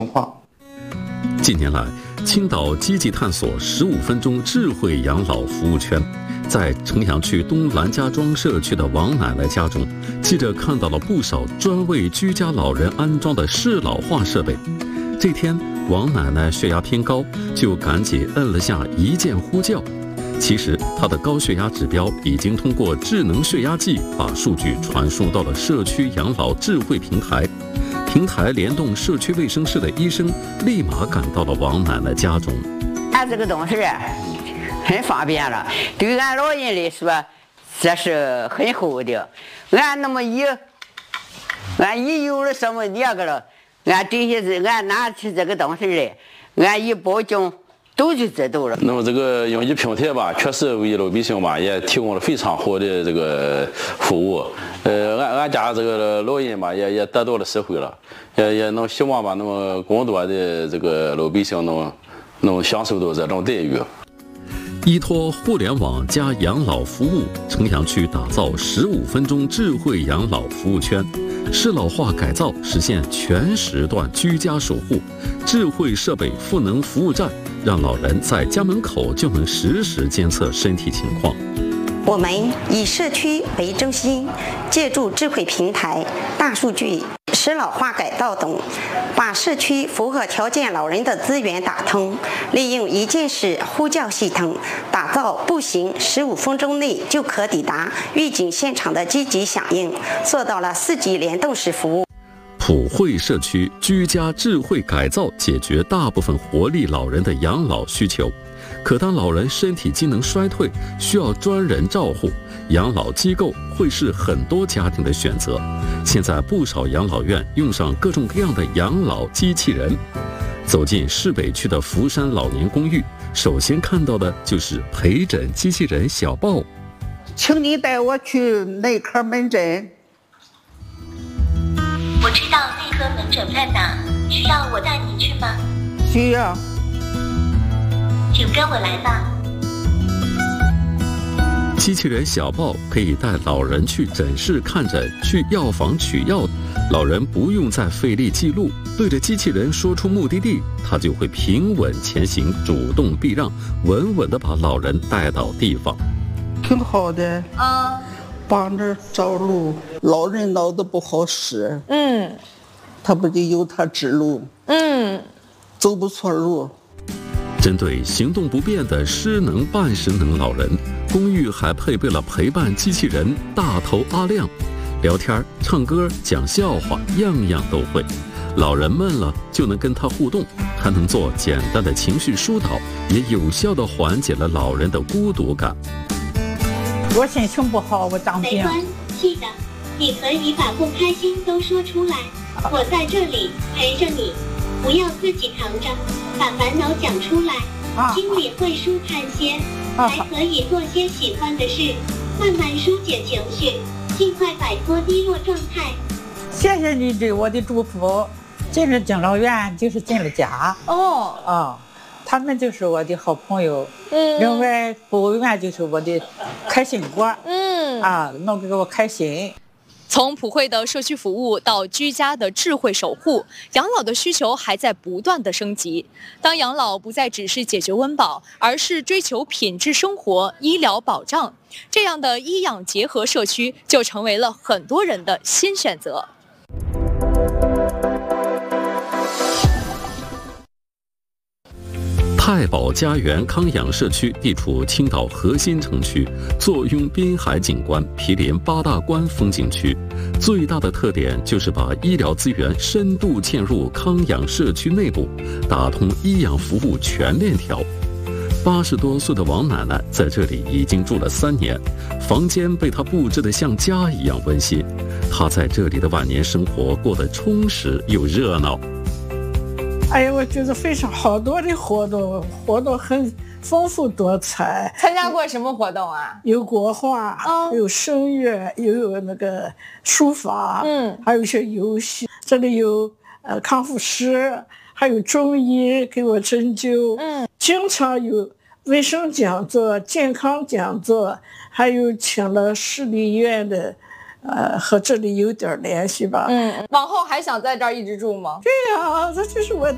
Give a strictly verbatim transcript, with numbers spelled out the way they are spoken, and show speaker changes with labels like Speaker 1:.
Speaker 1: 况。
Speaker 2: 近年来，青岛积极探索十五分钟智慧养老服务圈。在城阳区东兰家庄社区的王奶奶家中，记者看到了不少专为居家老人安装的适老化设备。这天，王奶奶血压偏高，就赶紧摁了下一键呼叫。其实，她的高血压指标已经通过智能血压计把数据传输到了社区养老智慧平台。平台联动社区卫生室的医生，立马赶到了王奶奶家中。
Speaker 3: 俺这个东西很方便了，对俺老人来说，这是很好的。俺那么一，俺一有了什么那个了，俺这些是俺拿起这个东西来，俺一报警都就知道了。
Speaker 4: 那么这个用一平台吧，确实为老百姓吧也提供了非常好的这个服务。呃，俺俺家这个老人吧也也得到了实惠了，也也能希望吧，那么更多的这个老百姓能能享受到这种待遇。
Speaker 2: 依托互联网加养老服务，城阳区打造十五分钟智慧养老服务圈，适老化改造实现全时段居家守护，智慧设备赋能服务站，让老人在家门口就能实时监测身体情况。
Speaker 5: 我们以社区为中心，借助智慧平台、大数据、适老化改造等，把社区符合条件老人的资源打通，利用一键式呼叫系统，打造步行十五分钟内就可抵达预警现场的积极响应，做到了四级联动式服务。
Speaker 2: 普惠社区居家智慧改造，解决大部分活力老人的养老需求。可当老人身体机能衰退，需要专人照护，养老机构会是很多家庭的选择。现在不少养老院用上各种各样的养老机器人。走进市北区的福山老年公寓，首先看到的就是陪诊机器人小豹。
Speaker 1: 请你带我去内科门诊。
Speaker 6: 我知道内科门诊在哪，需要我带你去吗？
Speaker 1: 需要。
Speaker 6: 请跟我来吧。
Speaker 2: 机器人小豹可以带老人去诊室看诊，去药房取药，老人不用再费力记录，对着机器人说出目的地，它就会平稳前行，主动避让，稳稳地把老人带到地方。
Speaker 1: 挺好的啊，帮着找路。老人脑子不好使，嗯，他不得由他指路，嗯，走不错路。
Speaker 2: 针对行动不便的失能半失能老人，公寓还配备了陪伴机器人大头阿亮，聊天、唱歌、讲笑话，样样都会。老人闷了就能跟他互动，还能做简单的情绪疏导，也有效地缓解了老人的孤独感。
Speaker 7: 我心情不好，我长病。
Speaker 6: 没关系的，你可以把不开心都说出来，我在这里陪着你。不要自己扛着，把烦恼讲出来，啊、心里会舒坦些，啊、还可以做些喜欢的事，慢慢疏解情绪，尽快摆脱低落状态。
Speaker 7: 谢谢你对我的祝福。进了敬老院就是进了家哦啊，他们就是我的好朋友。嗯，另外服务员就是我的开心果。嗯啊，能给我开心。
Speaker 8: 从普惠的社区服务到居家的智慧守护，养老的需求还在不断的升级。当养老不再只是解决温饱，而是追求品质生活、医疗保障，这样的医养结合社区就成为了很多人的新选择。
Speaker 2: 太保家园康养社区地处青岛核心城区，坐拥滨海景观，毗邻八大关风景区。最大的特点就是把医疗资源深度嵌入康养社区内部，打通医养服务全链条。八十多岁的王奶奶在这里已经住了三年，房间被她布置得像家一样温馨。她在这里的晚年生活过得充实又热闹。
Speaker 7: 哎呀，我觉得非常好多的活动，活动很丰富多彩。
Speaker 9: 参加过什么活动啊？
Speaker 7: 有国画，哦、有声乐，又有那个书法，嗯，还有一些游戏。这里有呃康复师，还有中医给我针灸，嗯，经常有卫生讲座、健康讲座，还有请了市立医院的。呃，和这里有点联系吧。
Speaker 9: 嗯，往后还想在这儿一直住吗？
Speaker 7: 对呀、啊，这就是我的